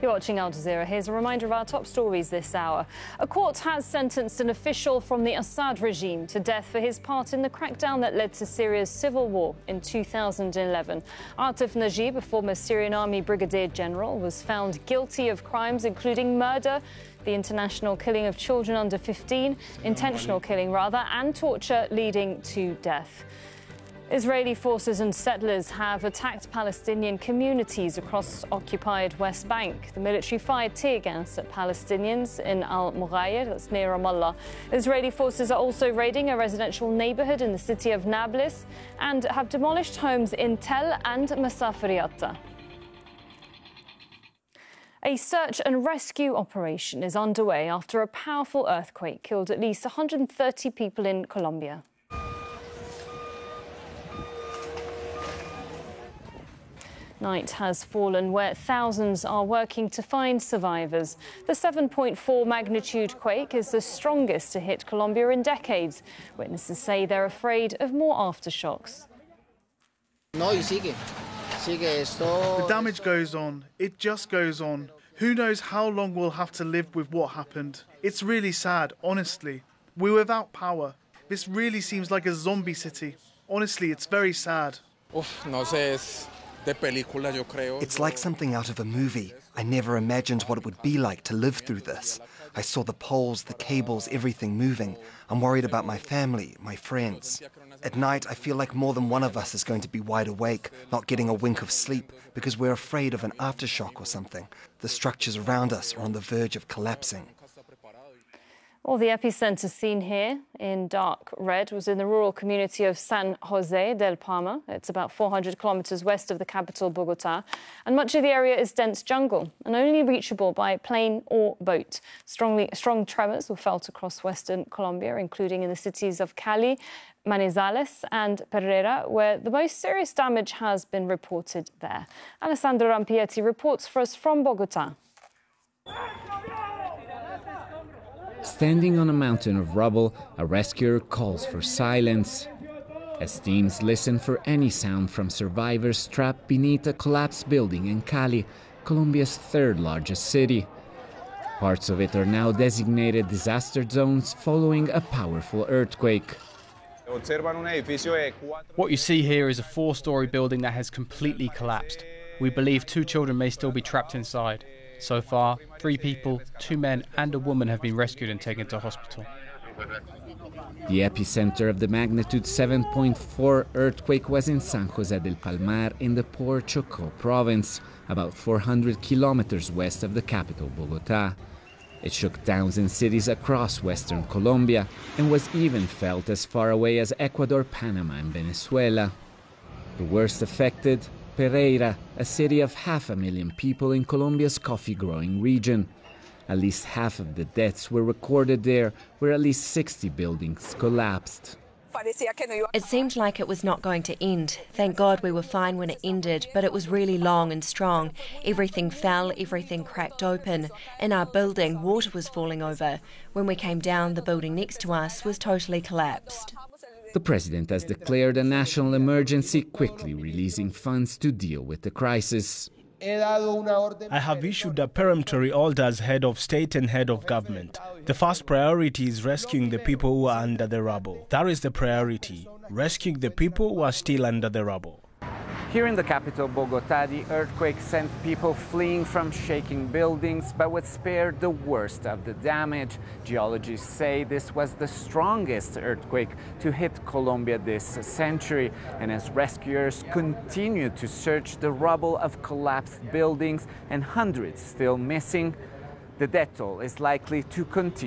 You're watching Al Jazeera. Here's a reminder of our top stories this hour. A court has sentenced an official from the Assad regime to death for his part in the crackdown that led to Syria's civil war in 2011. Atif Najib, a former Syrian army brigadier general, was found guilty of crimes including murder, the international killing of children under 15, intentional killing rather, and torture leading to death. Israeli forces and settlers have attacked Palestinian communities across occupied West Bank. The military fired tear gas at Palestinians in Al-Mughayr, that's near Ramallah. Israeli forces are also raiding a residential neighborhood in the city of Nablus and have demolished homes in Tel and Masafiriata. A search and rescue operation is underway after a powerful earthquake killed at least 130 people in Colombia. Night has fallen where thousands are working to find survivors. The 7.4 magnitude quake is the strongest to hit Colombia in decades. Witnesses say they're afraid of more aftershocks. The damage goes on. It just goes on. Who knows how long we'll have to live with what happened. It's really sad, honestly. We're without power. This really seems like a zombie city. Honestly, it's very sad. It's like something out of a movie. I never imagined what it would be like to live through this. I saw the poles, the cables, everything moving. I'm worried about my family, my friends. At night, I feel like more than one of us is going to be wide awake, not getting a wink of sleep, because we're afraid of an aftershock or something. The structures around us are on the verge of collapsing. Well, the epicenter seen here in dark red was in the rural community of San Jose del Palma. It's about 400 kilometers west of the capital, Bogota, and much of the area is dense jungle and only reachable by plane or boat. Strong tremors were felt across western Colombia, including in the cities of Cali, Manizales and Pereira, where the most serious damage has been reported there. Alessandro Rampietti reports for us from Bogota. Standing on a mountain of rubble, a rescuer calls for silence. As teams listen for any sound from survivors trapped beneath a collapsed building in Cali, Colombia's third largest city. Parts of it are now designated disaster zones following a powerful earthquake. What you see here is a four-story building that has completely collapsed. We believe 2 children may still be trapped inside. So far, 3 people, 2 men and a woman have been rescued and taken to hospital. The epicenter of the magnitude 7.4 earthquake was in San Jose del Palmar in the poor Chocó province, about 400 kilometers west of the capital, Bogota. It shook towns and cities across western Colombia and was even felt as far away as Ecuador, Panama and Venezuela. The worst affected, Pereira, a city of 500,000 people in Colombia's coffee-growing region. At least half of the deaths were recorded there, where at least 60 buildings collapsed. It seemed like it was not going to end. Thank God we were fine when it ended, but it was really long and strong. Everything fell, everything cracked open. In our building, water was falling over. When we came down, the building next to us was totally collapsed. The president has declared a national emergency, quickly releasing funds to deal with the crisis. I have issued a peremptory order as head of state and head of government. The first priority is rescuing the people who are under the rubble. That is the priority, rescuing the people who are still under the rubble. Here in the capital, Bogota, the earthquake sent people fleeing from shaking buildings, but was spared the worst of the damage. Geologists say this was the strongest earthquake to hit Colombia this century. And as rescuers continue to search the rubble of collapsed buildings and hundreds still missing, the death toll is likely to continue.